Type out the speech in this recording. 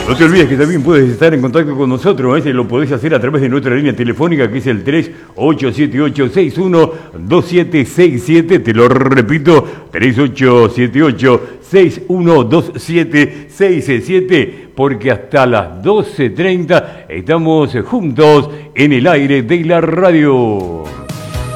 No te olvides que también puedes estar en contacto con nosotros, lo podés hacer a través de nuestra línea telefónica que es el 3878-612767, te lo repito, 3878-612767, porque hasta las 12:30 estamos juntos en el aire de la radio.